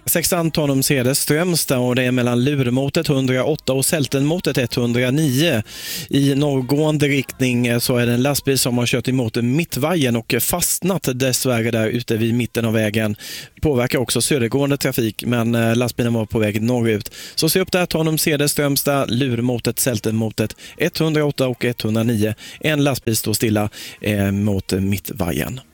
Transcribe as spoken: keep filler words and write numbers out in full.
Sexan Tanum Ceder Strömstad och det är mellan Lurmotet hundraåtta och Sältenmotet etthundranio. I norrgående riktning så är det en lastbil som har kört emot mittvajen och fastnat dessvärre där ute vid mitten av vägen. Påverkar också södergående trafik, men lastbilen var på väg norrut. Så se upp där, Tanum Ceder Strömstad, Lurmotet, Sältenmotet etthundraåtta och etthundranio. En lastbil står stilla eh, mot mittvajen.